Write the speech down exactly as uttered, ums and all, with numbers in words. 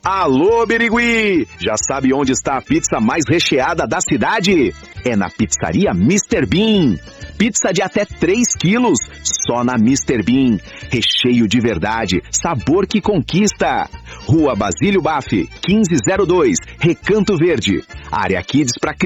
Alô, Birigui! Já sabe onde está a pizza mais recheada da cidade? É na pizzaria mister Bean. Pizza de até três quilos, só na mister Bean. Recheio de verdade, sabor que conquista. Rua Basílio Baff, quinze zero dois, Recanto Verde. Área Kids para